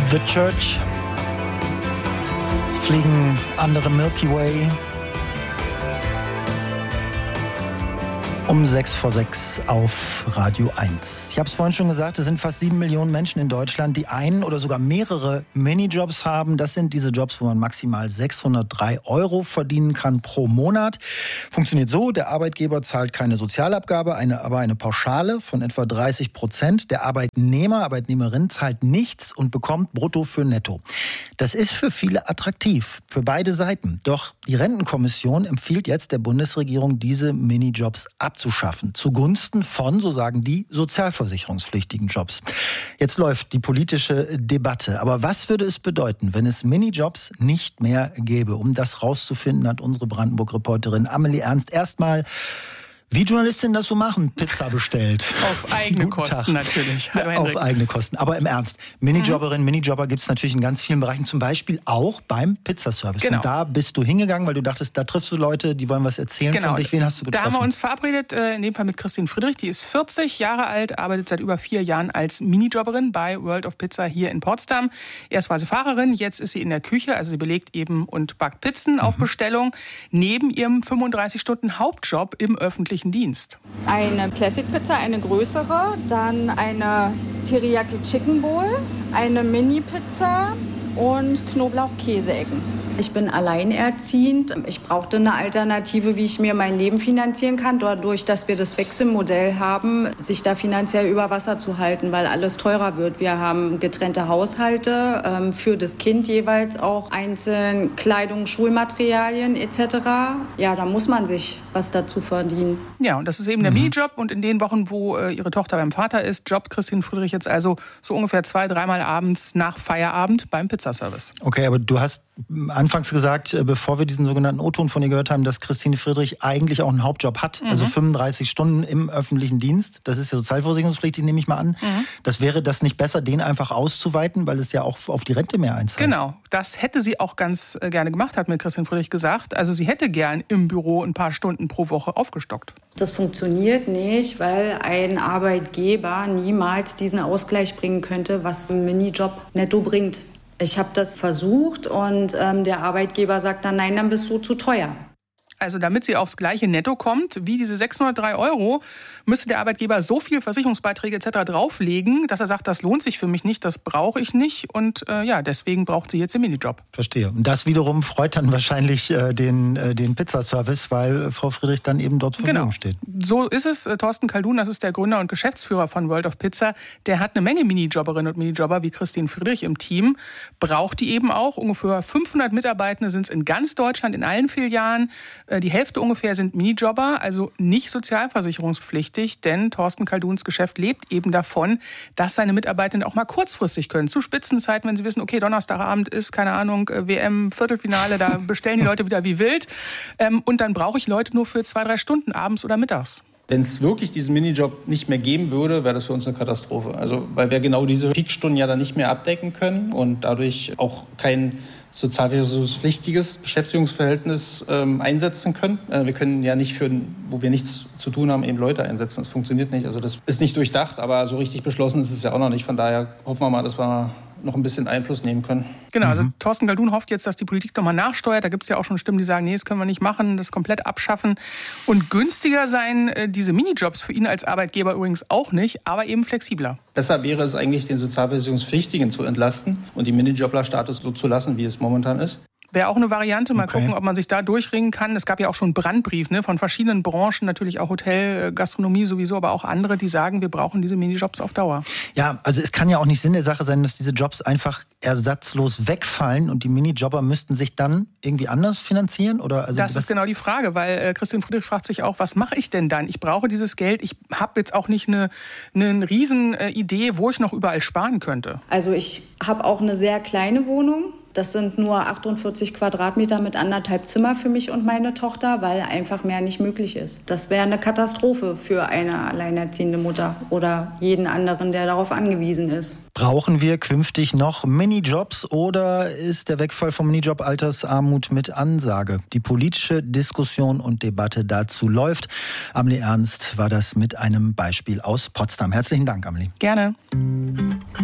The Church fliegen under the Milky Way um 6:06 auf Radio 1. Ich habe es vorhin schon gesagt, es sind fast 7 Millionen Menschen in Deutschland, die einen oder sogar mehrere Minijobs haben. Das sind diese Jobs, wo man maximal 603 € verdienen kann pro Monat. Funktioniert so, der Arbeitgeber zahlt keine Sozialabgabe, aber eine Pauschale von etwa 30%. Der Arbeitnehmerin zahlt nichts und bekommt brutto für netto. Das ist für viele attraktiv, für beide Seiten. Doch die Rentenkommission empfiehlt jetzt der Bundesregierung, diese Minijobs abzuschaffen, zugunsten von, so sagen die, sozialversicherungspflichtigen Jobs. Jetzt läuft die politische Debatte. Aber was würde es bedeuten, wenn es Minijobs nicht mehr gäbe? Um das rauszufinden, hat unsere Brandenburg-Reporterin Amelie Ernst erstmal, wie Journalistinnen das so machen, Pizza bestellt. Auf eigene Kosten natürlich. Hallo, auf eigene Kosten. Aber im Ernst, Minijobber gibt es natürlich in ganz vielen Bereichen, zum Beispiel auch beim Pizzaservice. Genau. Und da bist du hingegangen, weil du dachtest, da triffst du Leute, die wollen was erzählen von sich. Wen hast du getroffen? Da haben wir uns verabredet, in dem Fall mit Christine Friedrich. Die ist 40 Jahre alt, arbeitet seit über 4 Jahren als Minijobberin bei World of Pizza hier in Potsdam. Erst war sie Fahrerin, jetzt ist sie in der Küche. Also sie belegt eben und backt Pizzen auf Bestellung, neben ihrem 35-Stunden-Hauptjob im öffentlichen Dienst. Eine Classic Pizza, eine größere, dann eine Teriyaki Chicken Bowl, eine Mini Pizza und Knoblauch-Käse-Ecken. Ich bin alleinerziehend. Ich brauchte eine Alternative, wie ich mir mein Leben finanzieren kann. Dadurch, dass wir das Wechselmodell haben, sich da finanziell über Wasser zu halten, weil alles teurer wird. Wir haben getrennte Haushalte, für das Kind jeweils auch einzeln Kleidung, Schulmaterialien etc. Ja, da muss man sich was dazu verdienen. Ja, und das ist eben der Minijob. Und in den Wochen, wo ihre Tochter beim Vater ist, jobbt Christine Friedrich jetzt also so ungefähr 2-3 Mal abends nach Feierabend beim Pizzaservice. Okay, aber du hast anfangs gesagt, bevor wir diesen sogenannten O-Ton von dir gehört haben, dass Christine Friedrich eigentlich auch einen Hauptjob hat. Also 35 Stunden im öffentlichen Dienst. Das ist ja sozialversicherungspflichtig, nehme ich mal an. Das wäre das nicht besser, den einfach auszuweiten, weil es ja auch auf die Rente mehr einzahlt? Genau, das hätte sie auch ganz gerne gemacht, hat mir Christine Friedrich gesagt. Also sie hätte gern im Büro ein paar Stunden pro Woche aufgestockt. Das funktioniert nicht, weil ein Arbeitgeber niemals diesen Ausgleich bringen könnte, was ein Minijob netto bringt. Ich habe das versucht und der Arbeitgeber sagt dann, nein, dann bist du zu teuer. Also damit sie aufs gleiche Netto kommt, wie diese 603 €, müsste der Arbeitgeber so viel Versicherungsbeiträge etc. drauflegen, dass er sagt, das lohnt sich für mich nicht, das brauche ich nicht. Und deswegen braucht sie jetzt den Minijob. Verstehe. Und das wiederum freut dann wahrscheinlich den Pizzaservice, weil Frau Friedrich dann eben dort zur Verfügung steht. So ist es. Thorsten Kaldun, das ist der Gründer und Geschäftsführer von World of Pizza, der hat eine Menge Minijobberinnen und Minijobber wie Christine Friedrich im Team. Braucht die eben auch. Ungefähr 500 Mitarbeitende sind es in ganz Deutschland, in allen Filialen. Die Hälfte ungefähr sind Minijobber, also nicht sozialversicherungspflichtig, denn Thorsten Kalduns Geschäft lebt eben davon, dass seine Mitarbeitenden auch mal kurzfristig können. Zu Spitzenzeiten, wenn sie wissen, okay, Donnerstagabend ist, keine Ahnung, WM-Viertelfinale, da bestellen die Leute wieder wie wild. Und dann brauche ich Leute nur für 2-3 Stunden abends oder mittags. Wenn es wirklich diesen Minijob nicht mehr geben würde, wäre das für uns eine Katastrophe. Also, weil wir genau diese Peakstunden ja dann nicht mehr abdecken können und dadurch auch kein sozialversicherungspflichtiges Beschäftigungsverhältnis einsetzen können. Wir können ja nicht wo wir nichts zu tun haben, eben Leute einsetzen. Das funktioniert nicht. Also das ist nicht durchdacht, aber so richtig beschlossen ist es ja auch noch nicht. Von daher hoffen wir mal, dass wir noch ein bisschen Einfluss nehmen können. Genau, also Thorsten Kaldun hofft jetzt, dass die Politik nochmal nachsteuert. Da gibt es ja auch schon Stimmen, die sagen, nee, das können wir nicht machen, das komplett abschaffen. Und günstiger seien diese Minijobs für ihn als Arbeitgeber übrigens auch nicht, aber eben flexibler. Besser wäre es eigentlich, den Sozialversicherungspflichtigen zu entlasten und den Minijobler-Status so zu lassen, wie es momentan ist. Wäre auch eine Variante. Mal gucken, ob man sich da durchringen kann. Es gab ja auch schon einen Brandbrief von verschiedenen Branchen, natürlich auch Hotel, Gastronomie sowieso, aber auch andere, die sagen, wir brauchen diese Minijobs auf Dauer. Ja, also es kann ja auch nicht Sinn der Sache sein, dass diese Jobs einfach ersatzlos wegfallen und die Minijobber müssten sich dann irgendwie anders finanzieren? Oder also das ist genau die Frage, weil Christine Friedrich fragt sich auch, was mache ich denn dann? Ich brauche dieses Geld, ich habe jetzt auch nicht eine riesen Idee, wo ich noch überall sparen könnte. Also ich habe auch eine sehr kleine Wohnung. Das sind nur 48 Quadratmeter mit 1,5 Zimmer für mich und meine Tochter, weil einfach mehr nicht möglich ist. Das wäre eine Katastrophe für eine alleinerziehende Mutter oder jeden anderen, der darauf angewiesen ist. Brauchen wir künftig noch Minijobs oder ist der Wegfall vom Minijob Altersarmut mit Ansage? Die politische Diskussion und Debatte dazu läuft. Amelie Ernst war das mit einem Beispiel aus Potsdam. Herzlichen Dank, Amelie. Gerne.